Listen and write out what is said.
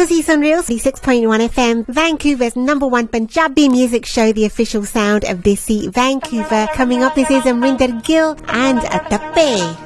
ਤੁਸੀਂ ਸੁਣ ਰਹੇ ਹੋ 6.1 FM, Vancouver's #1 Punjabi music show, the official sound of Desi Vancouver. Coming up, this is Amrinder Gill and Atape.